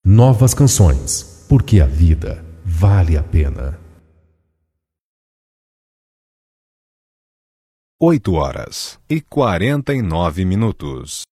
Novas canções, porque a vida vale a pena. 8h49.